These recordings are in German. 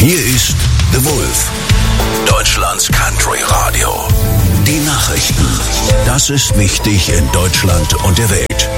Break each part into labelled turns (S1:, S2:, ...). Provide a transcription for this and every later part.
S1: Hier ist The Wolf, Deutschlands Country Radio. Die Nachrichten. Das ist wichtig in Deutschland und der Welt.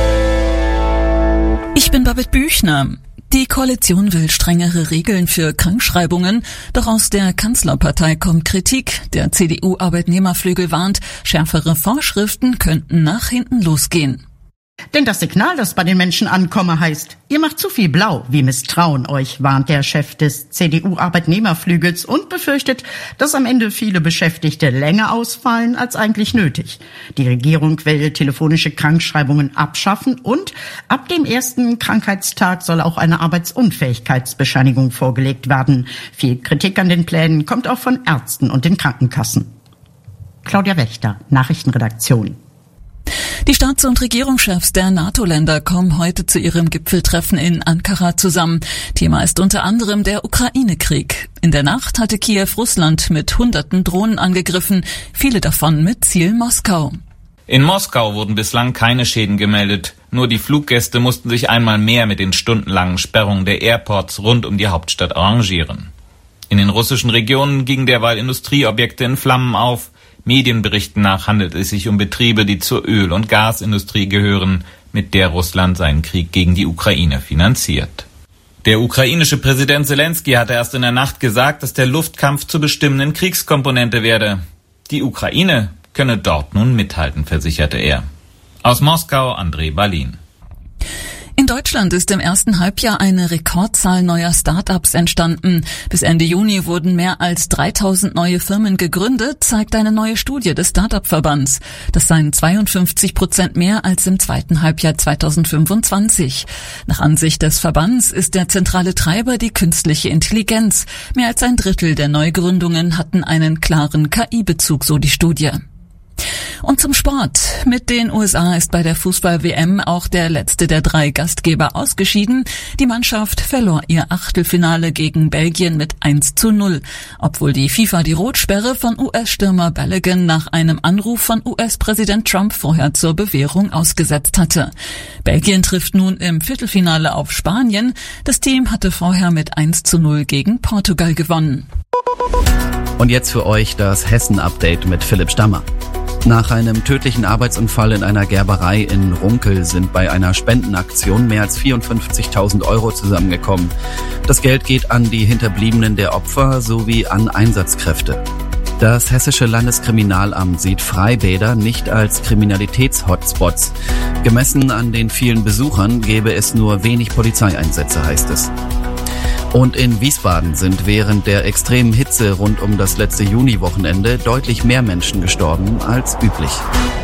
S2: Ich bin Babette Büchner. Die Koalition will strengere Regeln für Krankschreibungen, doch aus der Kanzlerpartei kommt Kritik. Der CDU-Arbeitnehmerflügel warnt, schärfere Vorschriften könnten nach hinten losgehen.
S3: Denn das Signal, das bei den Menschen ankomme, heißt, ihr macht zu viel blau, wir misstrauen euch, warnt der Chef des CDU-Arbeitnehmerflügels und befürchtet, dass am Ende viele Beschäftigte länger ausfallen als eigentlich nötig. Die Regierung will telefonische Krankschreibungen abschaffen und ab dem ersten Krankheitstag soll auch eine Arbeitsunfähigkeitsbescheinigung vorgelegt werden. Viel Kritik an den Plänen kommt auch von Ärzten und den Krankenkassen. Claudia Wächter, Nachrichtenredaktion.
S2: Die Staats- und Regierungschefs der NATO-Länder kommen heute zu ihrem Gipfeltreffen in Ankara zusammen. Thema ist unter anderem der Ukraine-Krieg. In der Nacht hatte Kiew Russland mit hunderten Drohnen angegriffen, viele davon mit Ziel Moskau.
S4: In Moskau wurden bislang keine Schäden gemeldet. Nur die Fluggäste mussten sich einmal mehr mit den stundenlangen Sperrungen der Airports rund um die Hauptstadt arrangieren. In den russischen Regionen gingen derweil Industrieobjekte in Flammen auf. Medienberichten nach handelt es sich um Betriebe, die zur Öl- und Gasindustrie gehören, mit der Russland seinen Krieg gegen die Ukraine finanziert. Der ukrainische Präsident Zelensky hatte erst in der Nacht gesagt, dass der Luftkampf zur bestimmenden Kriegskomponente werde. Die Ukraine könne dort nun mithalten, versicherte er. Aus Moskau, André Balin.
S2: In Deutschland ist im ersten Halbjahr eine Rekordzahl neuer Start-ups entstanden. Bis Ende Juni wurden mehr als 3000 neue Firmen gegründet, zeigt eine neue Studie des Start-up-Verbands. Das seien 52% mehr als im zweiten Halbjahr 2025. Nach Ansicht des Verbands ist der zentrale Treiber die künstliche Intelligenz. Mehr als ein Drittel der Neugründungen hatten einen klaren KI-Bezug, so die Studie. Und zum Sport. Mit den USA ist bei der Fußball-WM auch der letzte der 3 Gastgeber ausgeschieden. Die Mannschaft verlor ihr Achtelfinale gegen Belgien mit 1:0. Obwohl die FIFA die Rotsperre von US-Stürmer Balogun nach einem Anruf von US-Präsident Trump vorher zur Bewährung ausgesetzt hatte. Belgien trifft nun im Viertelfinale auf Spanien. Das Team hatte vorher mit 1:0 gegen Portugal gewonnen.
S5: Und jetzt für euch das Hessen-Update mit Philipp Stammer. Nach einem tödlichen Arbeitsunfall in einer Gerberei in Runkel sind bei einer Spendenaktion mehr als 54.000 € zusammengekommen. Das Geld geht an die Hinterbliebenen der Opfer sowie an Einsatzkräfte. Das Hessische Landeskriminalamt sieht Freibäder nicht als Kriminalitäts-Hotspots. Gemessen an den vielen Besuchern gäbe es nur wenig Polizeieinsätze, heißt es. Und in Wiesbaden sind während der extremen Hitze rund um das letzte Juniwochenende deutlich mehr Menschen gestorben als üblich.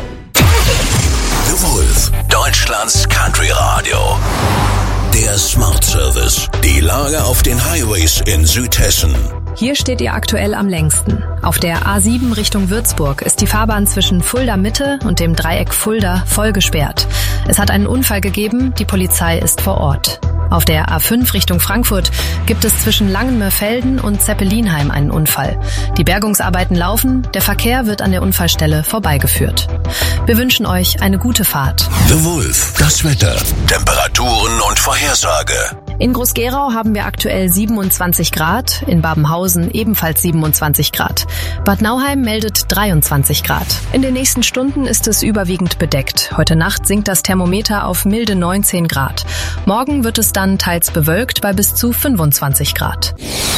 S1: The Wolf, Deutschlands Country Radio. Der Smart Service. Die Lage auf den Highways in Südhessen.
S6: Hier steht ihr aktuell am längsten. Auf der A7 Richtung Würzburg ist die Fahrbahn zwischen Fulda Mitte und dem Dreieck Fulda voll gesperrt. Es hat einen Unfall gegeben, die Polizei ist vor Ort. Auf der A5 Richtung Frankfurt gibt es zwischen Langenmörfelden und Zeppelinheim einen Unfall. Die Bergungsarbeiten laufen, der Verkehr wird an der Unfallstelle vorbeigeführt. Wir wünschen euch eine gute Fahrt.
S1: The Wolf, das Wetter, Temperaturen und Vorhersage.
S6: In Groß-Gerau haben wir aktuell 27 Grad, in Babenhausen ebenfalls 27 Grad. Bad Nauheim meldet 23 Grad. In den nächsten Stunden ist es überwiegend bedeckt. Heute Nacht sinkt das Thermometer auf milde 19 Grad. Morgen wird es dann teils bewölkt bei bis zu 25 Grad.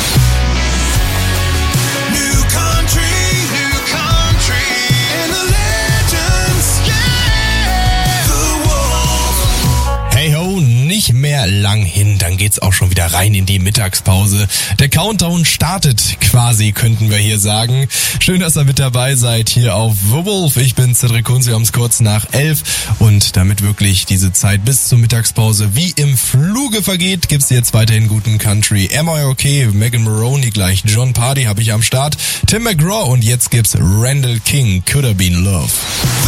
S7: Nicht mehr lang hin, dann geht's auch schon wieder rein in die Mittagspause. Der Countdown startet quasi, könnten wir hier sagen. Schön, dass ihr mit dabei seid hier auf The Wolf. Ich bin Cedric Kunz, wir haben es kurz nach 11 und damit wirklich diese Zeit bis zur Mittagspause wie im Fluge vergeht, gibt's jetzt weiterhin guten Country. Am I Okay, Megan Maroney gleich, John Party habe ich am Start, Tim McGraw und jetzt gibt's Randall King, Could Have Been Love.